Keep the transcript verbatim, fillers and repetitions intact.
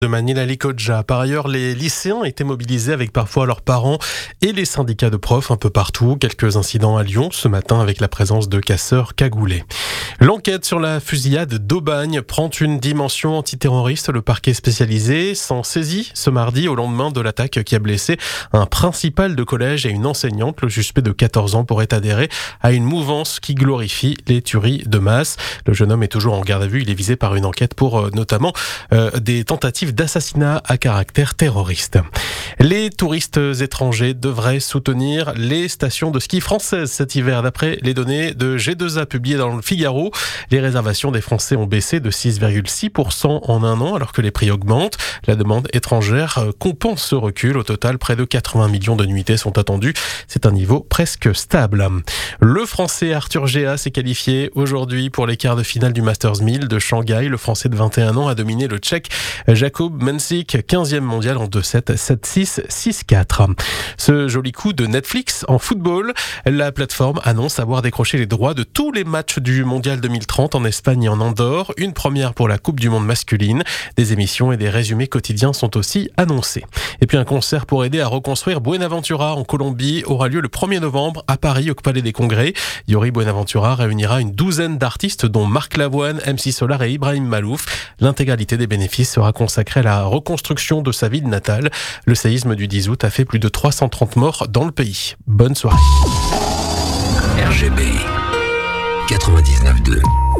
de Manille-la-Licoja. Par ailleurs, les lycéens étaient mobilisés avec parfois leurs parents et les syndicats de profs un peu partout. Quelques incidents à Lyon ce matin avec la présence de casseurs cagoulés. L'enquête sur la fusillade d'Aubagne prend une dimension antiterroriste. Le parquet spécialisé s'en saisit ce mardi au lendemain de l'attaque qui a blessé un principal de collège et une enseignante. Le suspect de quatorze ans pourrait adhérer à une mouvance qui glorifie les tueries de masse. Le jeune homme est toujours en garde à vue. Il est visé par une enquête pour euh, notamment euh, des tentatives d'assassinat à caractère terroriste. Les touristes étrangers devraient soutenir les stations de ski françaises cet hiver. D'après les données de G deux A publiées dans le Figaro, les réservations des Français ont baissé de six virgule six pour cent en un an alors que les prix augmentent. La demande étrangère compense ce recul. Au total, près de quatre-vingts millions de nuitées sont attendues. C'est un niveau presque stable. Le Français Arthur Géas s'est qualifié aujourd'hui pour les quarts de finale du Masters mille de Shanghai. Le Français de vingt et un ans a dominé le Tchèque Jakub Mensik, quinzième mondial en deux sept, sept six, six quatre. Ce joli coup de Netflix en football, la plateforme annonce avoir décroché les droits de tous les matchs du mondial deux mille trente en Espagne et en Andorre. Une première pour la Coupe du Monde masculine. Des émissions et des résumés quotidiens sont aussi annoncés. Et puis un concert pour aider à reconstruire Buenaventura en Colombie aura lieu le premier novembre à Paris au Palais des Congrès. Yori Buenaventura réunira une douzaine d'artistes dont Marc Lavoine, M C Solar et Ibrahim Malouf. L'intégralité des bénéfices sera consacrée à la reconstruction de sa ville natale. Le séisme du dix août a fait plus de trois cent trente morts dans le pays. Bonne soirée. R G B quatre-vingt-dix-neuf deux